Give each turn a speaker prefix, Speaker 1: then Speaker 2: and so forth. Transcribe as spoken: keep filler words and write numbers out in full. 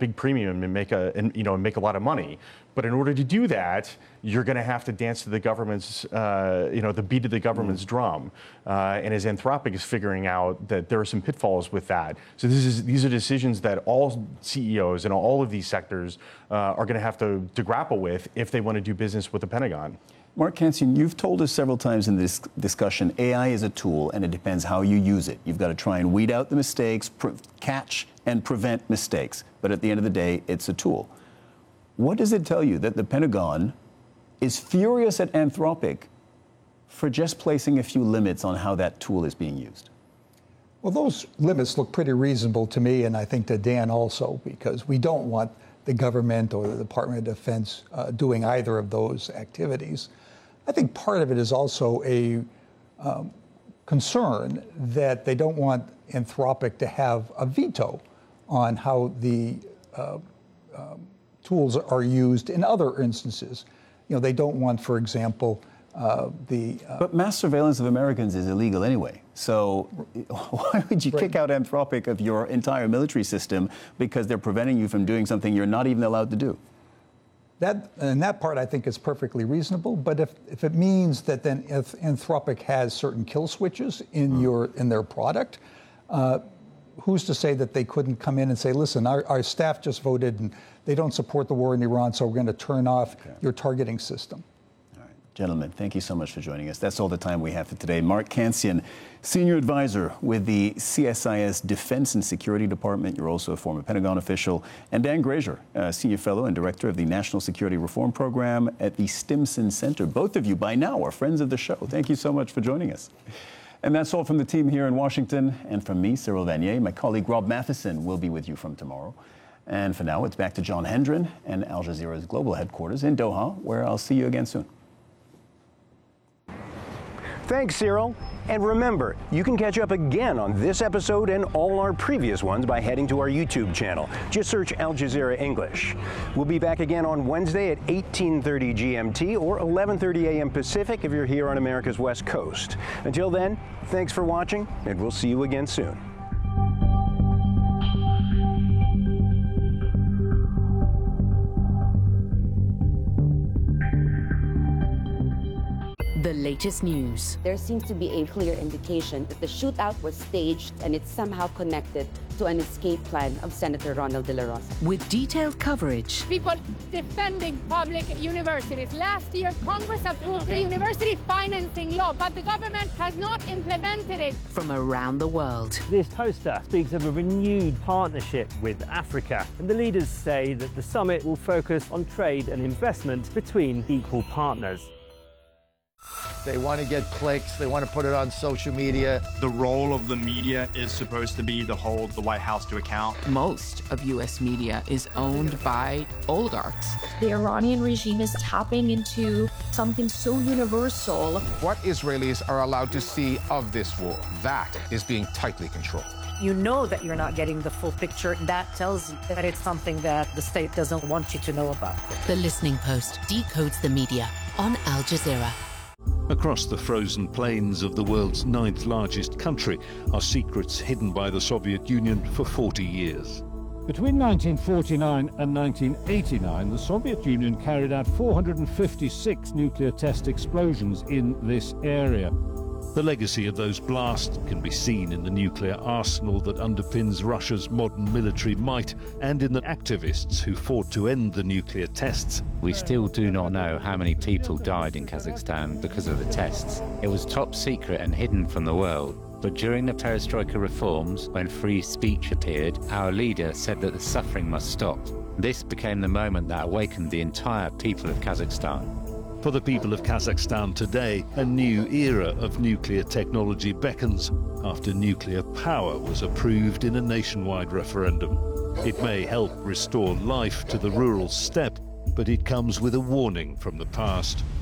Speaker 1: big premium and make a, and, you know, make a lot of money. But in order to do that, you're going to have to dance to the government's, uh, you know, the beat of the government's mm. drum. Uh, and as Anthropic is figuring out that there are some pitfalls with that. So this is, these are decisions that all C E Os in all of these sectors uh, are going to have to, to grapple with if they want to do business with the Pentagon.
Speaker 2: Mark Cancian, you've told us several times in this discussion, A I is a tool and it depends how you use it. You've got to try and weed out the mistakes, pre- catch and prevent mistakes. But at the end of the day, it's a tool. What does it tell you that the Pentagon is furious at Anthropic for just placing a few limits on how that tool is being used?
Speaker 3: Well, those limits look pretty reasonable to me, and I think to Dan also, because we don't want the government or the Department of Defense uh, doing either of those activities. I think part of it is also a um, concern that they don't want Anthropic to have a veto on how the uh, um, tools are used in other instances. You know, they don't want, for example, uh, the... Uh,
Speaker 2: but mass surveillance of Americans is illegal anyway. So why would you right. kick out Anthropic of your entire military system because they're preventing you from doing something you're not even allowed to do?
Speaker 3: That, and that part, I think, is perfectly reasonable. But if, if it means that then if Anthropic has certain kill switches in, mm. your, in their product, uh, who's to say that they couldn't come in and say, listen, our, our staff just voted and they don't support the war in Iran, so we're going to turn off okay. your targeting system.
Speaker 2: All right. Gentlemen, thank you so much for joining us. That's all the time we have for today. Mark Cancian, Senior Advisor with the C S I S Defense and Security Department. You're also a former Pentagon official. And Dan Grazier, uh, Senior Fellow and Director of the National Security Reform Program at the Stimson Center. Both of you, by now, are friends of the show. Thank you so much for joining us. And that's all from the team here in Washington. And from me, Cyril Vanier. My colleague Rob Matheson will be with you from tomorrow. And for now, it's back to John Hendren and Al Jazeera's global headquarters in Doha, where I'll see you again soon.
Speaker 4: Thanks, Cyril. And remember, you can catch up again on this episode and all our previous ones by heading to our YouTube channel. Just search Al Jazeera English. We'll be back again on Wednesday at eighteen thirty G M T or eleven thirty A M Pacific if you're here on America's West Coast. Until then, thanks for watching, and we'll see you again soon.
Speaker 5: The latest news.
Speaker 6: There seems to be a clear indication that the shootout was staged and it's somehow connected to an escape plan of Senator Ronald De La Rosa.
Speaker 5: With detailed coverage.
Speaker 7: People defending public universities. Last year, Congress approved the university financing law, but the government has not implemented it.
Speaker 5: From around the world.
Speaker 8: This poster speaks of a renewed partnership with Africa, and the leaders say that the summit will focus on trade and investment between equal partners.
Speaker 9: They want to get clicks. They want to put it on social media.
Speaker 10: The role of the media is supposed to be to hold the White House to account.
Speaker 11: Most of U S media is owned by oligarchs.
Speaker 12: The Iranian regime is tapping into something so universal.
Speaker 13: What Israelis are allowed to see of this war, that is being tightly controlled.
Speaker 14: You know that you're not getting the full picture. That tells you that it's something that the state doesn't want you to know about.
Speaker 5: The Listening Post decodes the media on Al Jazeera.
Speaker 15: Across the frozen plains of the world's ninth largest country are secrets hidden by the Soviet Union for forty years.
Speaker 16: Between nineteen forty-nine and nineteen eighty-nine, the Soviet Union carried out four hundred fifty-six nuclear test explosions in this area.
Speaker 15: The legacy of those blasts can be seen in the nuclear arsenal that underpins Russia's modern military might and in the activists who fought to end the nuclear tests.
Speaker 17: We still do not know how many people died in Kazakhstan because of the tests. It was top secret and hidden from the world. But during the perestroika reforms, when free speech appeared, our leader said that the suffering must stop. This became the moment that awakened the entire people of Kazakhstan.
Speaker 15: For the people of Kazakhstan today, a new era of nuclear technology beckons after nuclear power was approved in a nationwide referendum. It may help restore life to the rural steppe, but it comes with a warning from the past.